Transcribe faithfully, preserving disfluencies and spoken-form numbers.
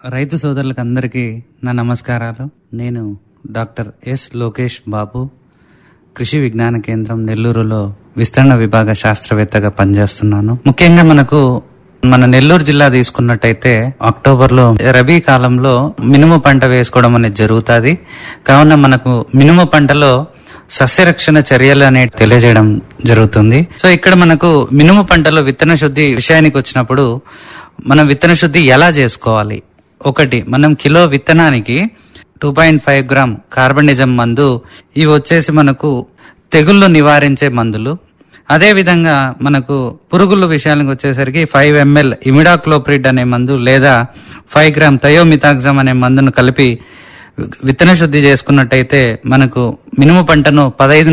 రైతు సోదరులకు అందరికీ నా నమస్కారాలు. నేను డాక్టర్ ఎస్ లోకేష్ బాబు, కృషి విజ్ఞాన కేంద్రం నెల్లూరులో విస్తరణ విభాగ శాస్త్రవేత్తగా పనిచేస్తున్నాను. ముఖ్యంగా మనకు మన నెల్లూరు జిల్లా తీసుకున్నట్టయితే అక్టోబర్ లో రబీ కాలంలో మినుము పంట వేసుకోవడం అనేది జరుగుతుంది. కావున మనకు మినుము పంటలో సస్యరక్షణ చర్యలు అనేవి తెలియజేయడం జరుగుతుంది. సో ఇక్కడ మనకు మినుము పంటలో విత్తన శుద్ధి విషయానికి వచ్చినప్పుడు మనం విత్తన శుద్ధి ఎలా చేసుకోవాలి? ఒకటి, మనం కిలో విత్తనానికి టూ పాయింట్ ఫైవ్ గ్రామ్ కార్బనిజం మందు, ఇవి వచ్చేసి మనకు తెగుళ్ళు నివారించే మందులు. అదే విధంగా మనకు పురుగుల విషయానికి వచ్చేసరికి ఫైవ్ ఎంఎల్ ఇమిడాక్లోప్రిడ్ అనే మందు లేదా ఫైవ్ గ్రామ్ థయోమిథాక్సమ్ అనే మందును కలిపి విత్తన శుద్ధి చేసుకున్నట్టయితే మనకు మినుము పంటను పదహైదు